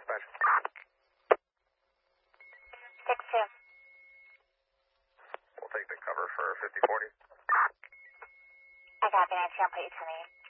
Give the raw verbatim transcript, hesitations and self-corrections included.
dispatch. six two. We'll take the cover for fifty forty. I got the answer. I'll put you to me.